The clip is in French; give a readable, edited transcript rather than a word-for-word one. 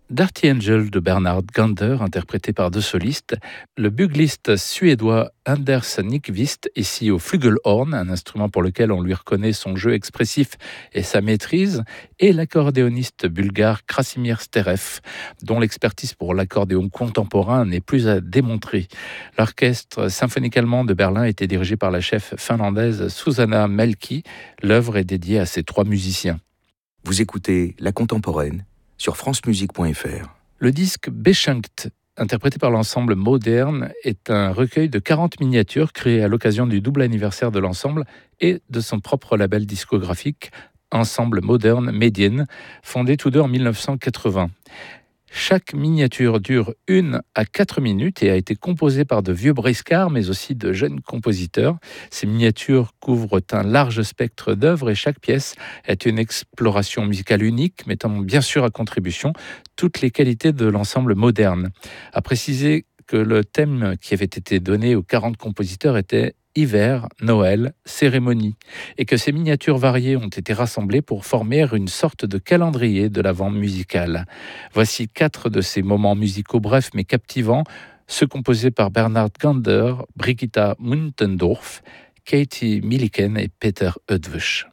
Dirty Angel de Bernhard Gander, interprété par deux solistes, le bugliste suédois Anders Nyqvist, ici au flugelhorn, un instrument pour lequel on lui reconnaît son jeu expressif et sa maîtrise, et l'accordéoniste bulgare Krasimir Sterev, dont l'expertise pour l'accordéon contemporain n'est plus à démontrer. L'orchestre symphonique allemand de Berlin était dirigé par la chef finlandaise Susanna Melki. L'œuvre est dédiée à ces trois musiciens. Vous écoutez La Contemporaine sur francemusique.fr. Le disque Beschenkt, interprété par l'ensemble Modern, est un recueil de 40 miniatures créées à l'occasion du double anniversaire de l'ensemble et de son propre label discographique, Ensemble Modern Medien, fondé tous deux en 1980. Chaque miniature dure 1 à 4 minutes et a été composée par de vieux briscards, mais aussi de jeunes compositeurs. Ces miniatures couvrent un large spectre d'œuvres et chaque pièce est une exploration musicale unique, mettant bien sûr à contribution toutes les qualités de l'ensemble moderne. À préciser que le thème qui avait été donné aux 40 compositeurs était hiver, Noël, cérémonie, et que ces miniatures variées ont été rassemblées pour former une sorte de calendrier de l'Avent musical. Voici 4 de ces moments musicaux brefs mais captivants, ceux composés par Bernhard Gander, Brigitta Muntendorf, Katie Milliken et Peter Eötvös.